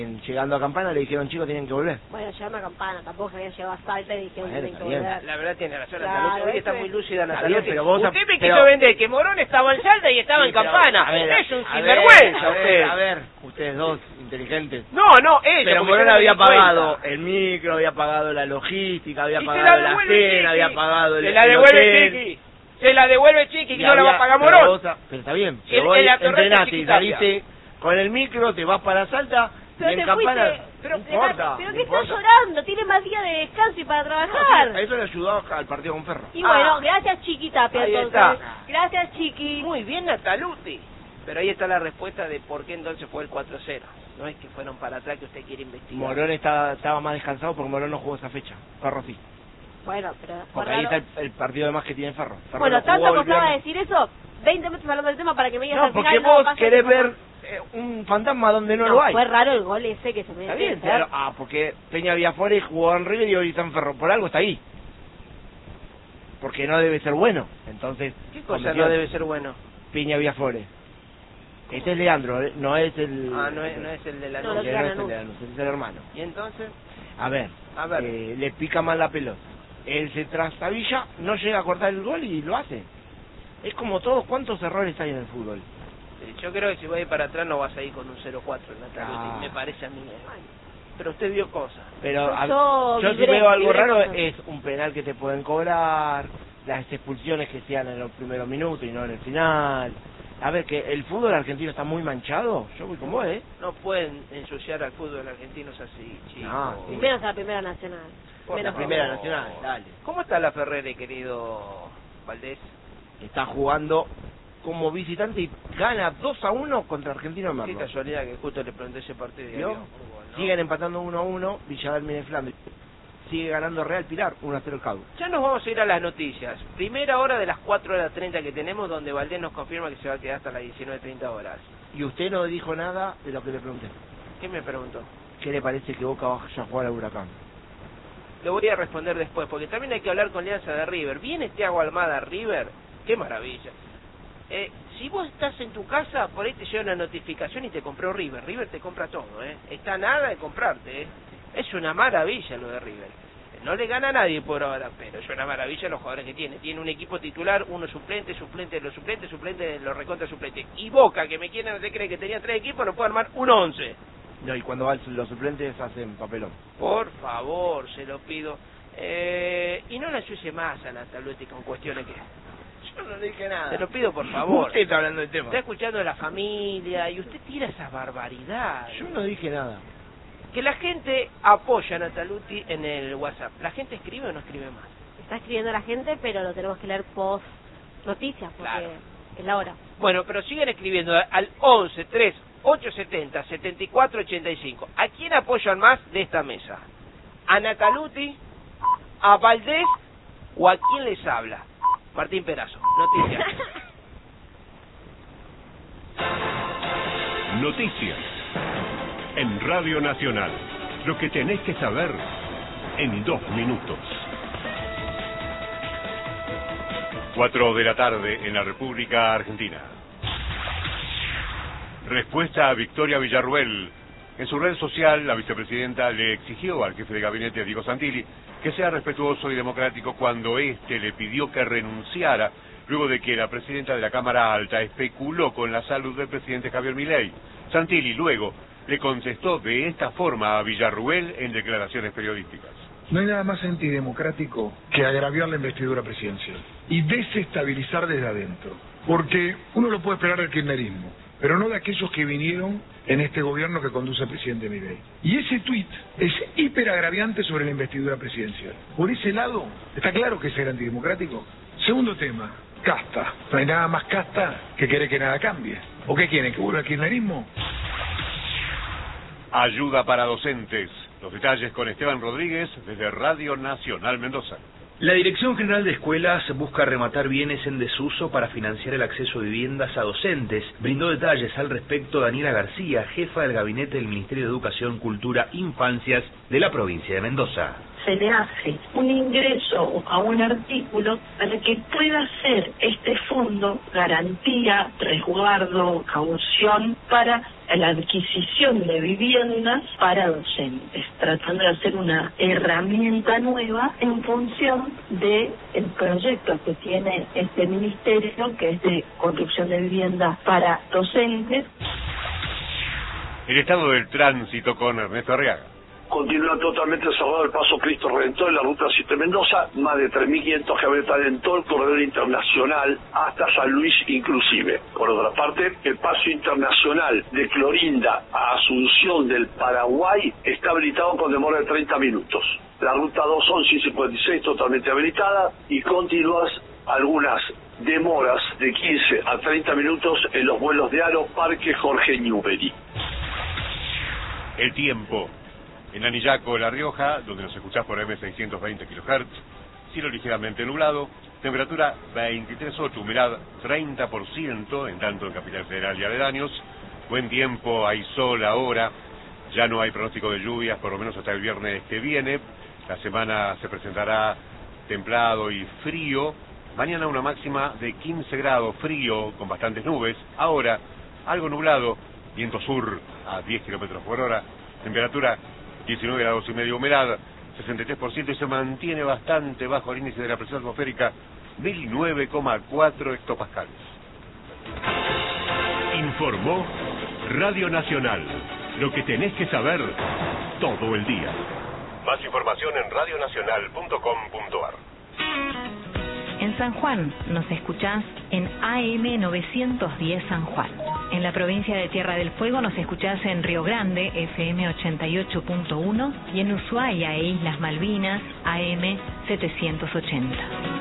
Llegando a Campana le dijeron, chicos, tienen que volver. Bueno, llegando a Campana, tampoco se habían llegado a Salta y dijeron que tienen que bien. volver. La verdad tiene razón, Claro, Nataluti. Hoy está muy lúcida, Nataluti. Pero vos usted me quiso vender que Morón estaba en Salta y estaba en Campana. Es un sinvergüenza usted. A ver, ustedes dos inteligentes. No, ella. Pero Morón había pagado el micro, había pagado la logística, había pagado la cena, había pagado el hotel. Se la devuelve Chiqui. Se la devuelve Chiqui, que no la va a pagar Morón. Pero está bien. Pero vos entrenaste y saliste con el micro, te vas para Salta. Pero en Campana, pero no importa. Pero que está llorando, tiene más días de descanso y para trabajar. No, sí, eso le ayudó al partido con Ferro. Y bueno, gracias Chiqui Tapia, ahí entonces. Está. Gracias Chiqui. Muy bien, Nataluti. Pero ahí está la respuesta de por qué entonces fue el 4-0. No es que fueron para atrás que usted quiere investigar. Morón estaba más descansado porque Morón no jugó esa fecha. Ferro sí. Bueno, pero... Porque ahí está el partido de más que tiene Ferro. Bueno, tanto costaba decir eso, 20 minutos hablando del tema para que me digas al final... No, porque vos querés ver un fantasma donde no lo hay. Fue raro el gol ese que se me... Está bien, pero, porque Peña Villafuera y jugó en River y hoy está en Ferro. Por algo está ahí. Porque no debe ser bueno. Entonces... ¿Qué cosa no debe ser bueno? Peña Villafuera. Este es Leandro, no es el... Ah, no es el de la no, luz. no es el Leandro, es el hermano. ¿Y entonces? A ver. Le pica mal la pelota. Él se trastabilla, no llega a cortar el gol y lo hace. Es como todos, ¿cuántos errores hay en el fútbol? Yo creo que si vas a ir para atrás no vas a ir con un 0-4 Nataluti, me parece a mí. Pero usted vio cosas. Pero yo si veo algo raro es un penal que te pueden cobrar, las expulsiones que sean en los primeros minutos y no en el final. A ver, que el fútbol argentino está muy manchado. Yo voy con vos, No pueden ensuciar al fútbol argentino así, chicos. No, sí. Menos a la Primera Nacional. La Primera Nacional, dale. ¿Cómo está la Ferrere, querido Valdés? Está jugando como visitante y gana 2-1 contra Argentino Merlo. Qué casualidad que justo le pregunté ese partido. ¿No? Siguen empatando 1-1, Villadalmine de Flandes. Sigue ganando Real Pilar, 1-0 el Cabo. Ya nos vamos a ir a las noticias. Primera hora de las 4:30 que tenemos, donde Valdés nos confirma que se va a quedar hasta las 19:30. Y usted no dijo nada de lo que le pregunté. ¿Qué me preguntó? ¿Qué le parece que Boca vaya a jugar al Huracán? Lo voy a responder después, porque también hay que hablar con Alianza de River. ¿Viene Thiago Almada a River? ¡Qué maravilla! Si vos estás en tu casa, por ahí te llega una notificación y te compró River. River te compra todo, Está nada de comprarte, Es una maravilla lo de River. No le gana a nadie por ahora, pero es una maravilla los jugadores que tiene. Tiene un equipo titular, uno suplente, suplente de los suplentes, suplente de los recontra suplentes. Y Boca, que me quiere, no te cree que tenía 3 equipos, no puede armar un 11. No, y cuando van los suplentes hacen papelón. Por favor, se lo pido. Y no la ensucie más a Nataluti con cuestiones que... Yo no le dije nada. Te lo pido, por favor. Usted está hablando del tema. Está escuchando de la familia y usted tira esas barbaridades. Yo no dije nada. Que la gente apoya a Nataluti en el WhatsApp. ¿La gente escribe o no escribe más? Está escribiendo la gente, pero lo tenemos que leer post noticias, porque claro, es la hora. Bueno, pero siguen escribiendo al 11 3 870 74 85. ¿A quién apoyan más de esta mesa? ¿A Nataluti? ¿A Valdés? ¿O a quién les habla? Martín Perazo, noticias. Noticias. En Radio Nacional. Lo que tenés que saber en 2 minutos. 4 de la tarde en la República Argentina. Respuesta a Victoria Villarruel. En su red social, la vicepresidenta le exigió al jefe de gabinete, Diego Santilli, que sea respetuoso y democrático cuando éste le pidió que renunciara luego de que la presidenta de la Cámara Alta especuló con la salud del presidente Javier Milei. Santilli luego le contestó de esta forma a Villarruel en declaraciones periodísticas. No hay nada más antidemocrático que agraviar la investidura presidencial y desestabilizar desde adentro. Porque uno lo puede esperar del kirchnerismo, pero no de aquellos que vinieron en este gobierno que conduce el presidente Milei. Y ese tuit es hiperagraviante sobre la investidura presidencial. Por ese lado, está claro que es ser antidemocrático. Segundo tema, casta. No hay nada más casta que querer que nada cambie. ¿O qué quieren, que vuelva el kirchnerismo? Ayuda para docentes. Los detalles con Esteban Rodríguez desde Radio Nacional Mendoza. La Dirección General de Escuelas busca rematar bienes en desuso para financiar el acceso a viviendas a docentes. Brindó detalles al respecto Daniela García, jefa del gabinete del Ministerio de Educación, Cultura, Infancias de la provincia de Mendoza. Se le hace un ingreso a un artículo para que pueda ser este fondo garantía, resguardo, caución para la adquisición de viviendas para docentes, tratando de hacer una herramienta nueva en función del proyecto que tiene este ministerio, que es de construcción de viviendas para docentes. El estado del tránsito con Ernesto Arriaga. Continúa totalmente cerrado el paso Cristo Redentor en la ruta 7 Mendoza, más de 3.500 camionetas en todo el corredor internacional hasta San Luis inclusive. Por otra parte, el paso internacional de Clorinda a Asunción del Paraguay está habilitado con demora de 30 minutos. La ruta 211 y 56 totalmente habilitada y continúas algunas demoras de 15 a 30 minutos en los vuelos de Aro, Parque Jorge Newbery. El tiempo. En Anillaco, La Rioja, donde nos escuchás por M620 kHz, cielo ligeramente nublado, temperatura 23.8, humedad 30%, en tanto en Capital Federal y aledaños. Buen tiempo, hay sol ahora, ya no hay pronóstico de lluvias, por lo menos hasta el viernes que viene. La semana se presentará templado y frío. Mañana una máxima de 15 grados, frío, con bastantes nubes. Ahora, algo nublado, viento sur a 10 kilómetros por hora, temperatura 19 grados y medio, humedad 63% y se mantiene bastante bajo el índice de la presión atmosférica, 1009,4 hectopascales. Informó Radio Nacional. Lo que tenés que saber todo el día. Más información en radionacional.com.ar. En San Juan nos escuchás en AM 910 San Juan. En la provincia de Tierra del Fuego nos escuchás en Río Grande, FM 88.1, y en Ushuaia e Islas Malvinas, AM 780.